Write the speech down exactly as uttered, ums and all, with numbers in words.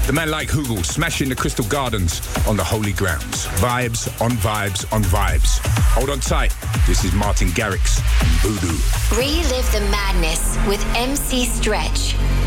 The man like Hoogle, smashing the Crystal Gardens on the holy grounds. Vibes on vibes on vibes. Hold on tight. This is Martin Garrix, Voodoo. Relive the madness with M C Stretch.